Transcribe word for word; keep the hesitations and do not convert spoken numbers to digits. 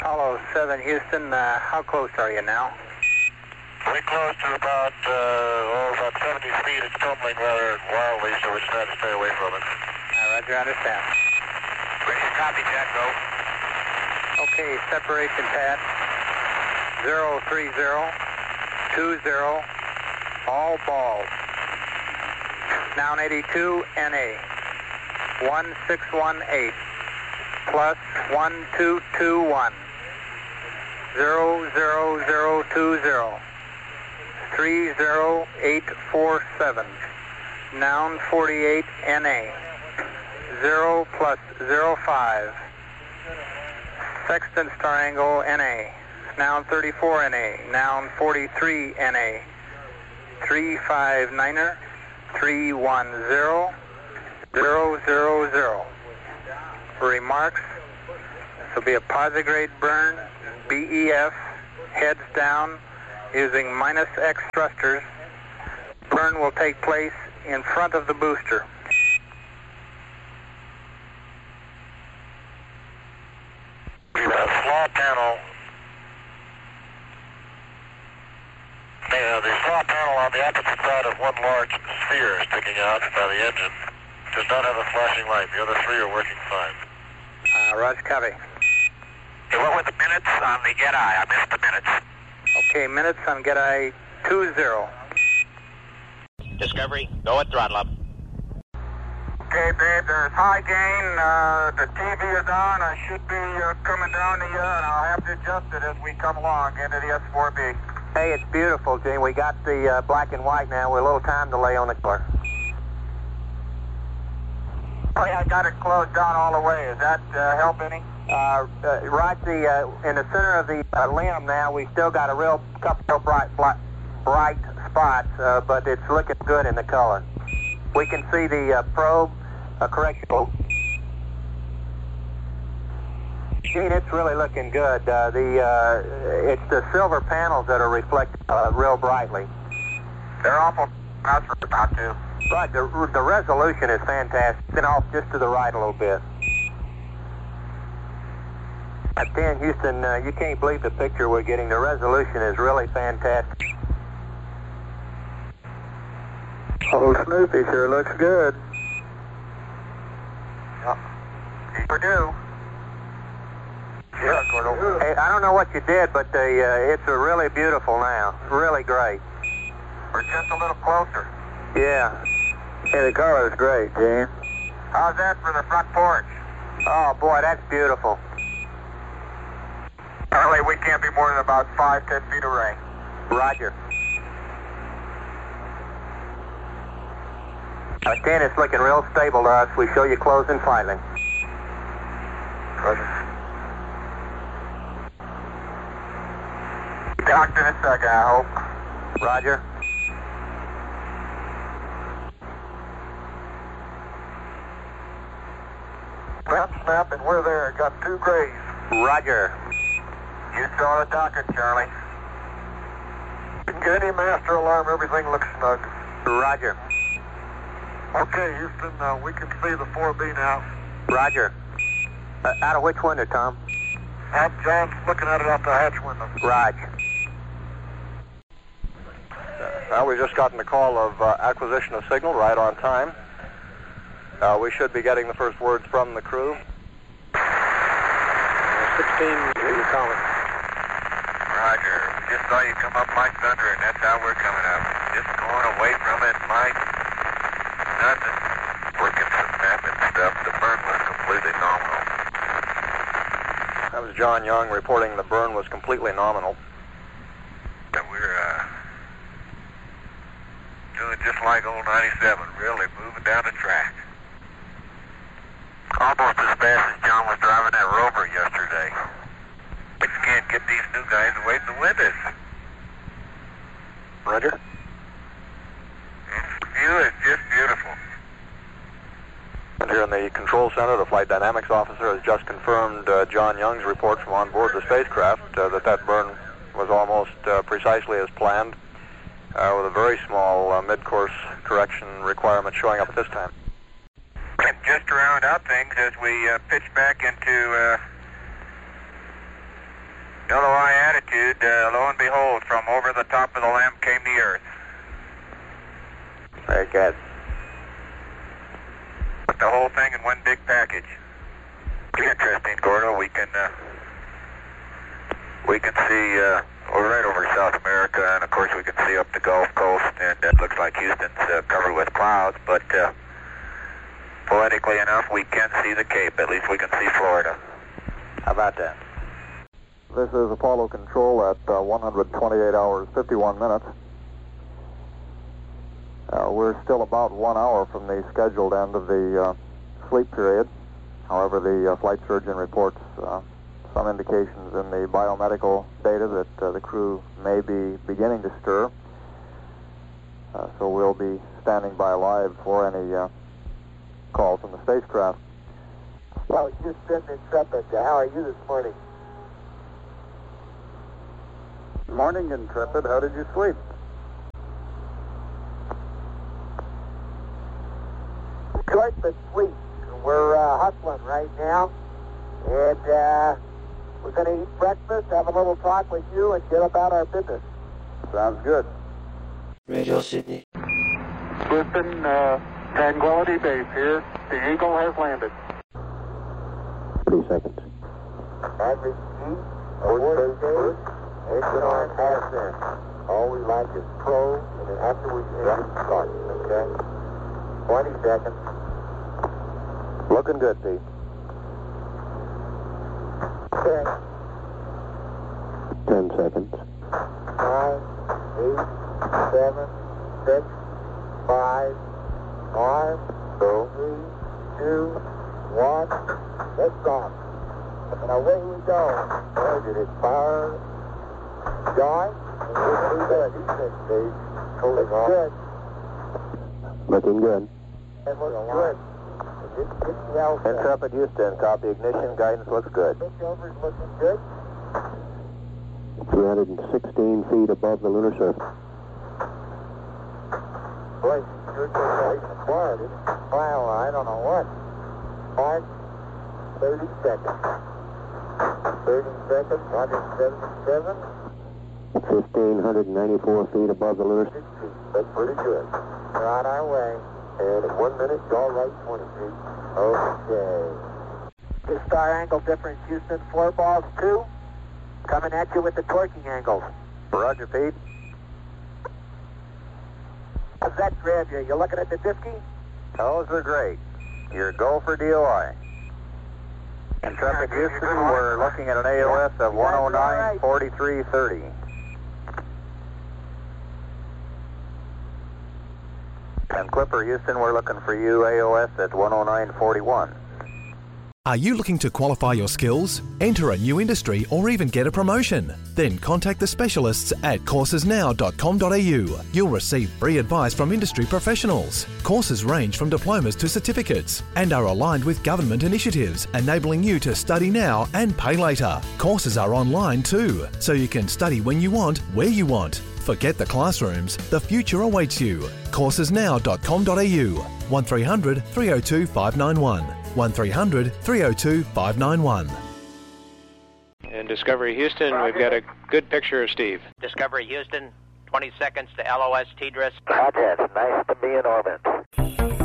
Apollo seven, Houston, uh, how close are you now? We're close to about, uh, oh, about seventy feet. It's tumbling rather wildly, so we're trying to stay away from it. Uh, Roger, understand. Ready to copy, Jack, go. Okay, separation pad, zero three zero two zero, all balls. Noun eighty-two, N A, one six one eight, plus one two two one, zero zero zero two zero, three zero eight four seven, noun forty-eight, N A, zero plus zero five, sextant star angle, N A, noun thirty-four, N A, noun forty-three, N A, three five niner, three one zero, zero zero zero. Remarks, this will be a posigrade burn, B E F, heads down, using minus X thrusters. Burn will take place in front of the booster. The slaw panel, the, the slaw panel on the opposite side of one large sphere sticking out by the engine does not have a flashing light. The other three are working fine. Uh, Roger, copy. Hey, what were the minutes on the Get Eye? I missed the minutes. Okay, minutes on Get Eye two zero. Discovery, go at throttle up. Okay, babe, there's high gain. Uh, the T V is on. I should be uh, coming down to you, and I'll have to adjust it as we come along into the S four B. Hey, it's beautiful, Gene. We got the uh, black and white now. We're a little time delay on the color. Oh, yeah, I got it closed down all the way. Does that uh, help any? Uh, uh, right the, uh, in the center of the uh, limb now, we still got a real couple of bright, bright, bright spots, uh, but it's looking good in the color. We can see the uh, probe, uh, correction. Gene, it's really looking good. Uh, the uh, it's the silver panels that are reflected uh, real brightly. They're awful. That's what about to. Right, the, the resolution is fantastic. It's off just to the right a little bit. At ten, Houston, uh, you can't believe the picture we're getting. The resolution is really fantastic. Oh, Snoopy sure looks good. Yep. Purdue. Yeah, Gordo. Hey, I don't know what you did, but the, uh, it's a really beautiful now. Really great. We're just a little closer. Yeah. Hey, the color is great, Gene. How's that for the front porch? Oh, boy, that's beautiful. Apparently, we can't be more than about five, ten feet away. Roger. Again, it's looking real stable to us. We show you closing finally. Roger. Docked in a second, I hope. Roger. Map, snap, and we're there. Got two grays. Roger. You saw the docket, Charlie. Didn't get any master alarm. Everything looks snug. Roger. Okay, Houston, uh, we can see the four B now. Roger. Uh, out of which window, Tom? Hat John's looking at it out the hatch window. Roger. Well, we've just gotten the call of uh, acquisition of signal right on time. Uh, we should be getting the first words from the crew. sixteen, you're calling. Roger. We just saw you come up like thunder, and that's how we're coming up. Just going away from it like nothing. Working some mapping stuff. The burn was completely nominal. That was John Young reporting the burn was completely nominal. And we're uh, doing just like old ninety-seven, really moving down the track. Almost as fast as John was driving that Rover yesterday. We just can't get these new guys away from the windows. Roger. The view is just beautiful. And here in the control center, the flight dynamics officer has just confirmed uh, John Young's report from on board the spacecraft uh, that that burn was almost uh, precisely as planned, uh, with a very small uh, mid-course correction requirement showing up at this time. And just to round out things, as we uh, pitch back into uh, ahead. Put the whole thing in one big package. Interesting, Gordo. We can uh, we can see uh, we're right over South America, and of course we can see up the Gulf Coast, and it looks like Houston's uh, covered with clouds. But uh, poetically enough, we can see the Cape. At least we can see Florida. How about that? This is Apollo Control at uh, one hundred twenty-eight hours, fifty-one minutes. Uh, we're still about one hour from the scheduled end of the uh, sleep period. However, the uh, flight surgeon reports uh, some indications in the biomedical data that uh, the crew may be beginning to stir. Uh, so we'll be standing by live for any uh, calls from the spacecraft. Well, Houston, Intrepid, how are you this morning? Morning, Intrepid. How did you sleep? Good, but sweet. We're uh, hustling right now, and uh, we're going to eat breakfast, have a little talk with you, and get about our business. Sounds good. Radio Sydney. Houston, uh, Tranquility Base here. The Eagle has landed. Three seconds. Average G, forward first, engine on half in. All we like is pro, and then after we engine start, okay? twenty seconds. Looking good, Pete. Ten. Ten seconds. Nine, eight, seven, six, five, five, Go. three, two, one. Lift off. And away we go. Boy, did it fire. John, and we're good. Eastern stage. Cooling off. Good. Looking good. It looks good. Get, get the Alpha. Intrepid Houston, copy ignition. Guidance looks good. Switchover's looking good. three hundred sixteen feet above the lunar surface. Boy, sure goes right far, didn't it? Well, I don't know what. Mark, thirty seconds. thirty seconds, one seventy-seven. one thousand five hundred ninety-four feet above the lunar surface. six feet. That's pretty good. We're on our way. And in one minute, y'all right twenty feet. Okay. The star angle difference, Houston. Four balls, two. Coming at you with the torquing angles. Roger, Pete. How's that grab you? You looking at the fifty? Those are great. Your go for D O I. Intrepid Houston, we're looking at an A O S of one oh nine, forty-three thirty. And Clipper Houston, we're looking for you, A O S at one oh nine, forty-one. Are you looking to qualify your skills, enter a new industry, or even get a promotion? Then contact the specialists at courses now dot com dot a u. You'll receive free advice from industry professionals. Courses range from diplomas to certificates and are aligned with government initiatives, enabling you to study now and pay later. Courses are online too, so you can study when you want, where you want. Forget the classrooms, the future awaits you. courses now dot com dot a u. one three hundred, three oh two, five nine one. one three hundred, three oh two, five nine one. In Discovery Houston, we've got a good picture of Steve. Discovery Houston, twenty seconds to L O S T D R I S. Roger, nice to be in orbit.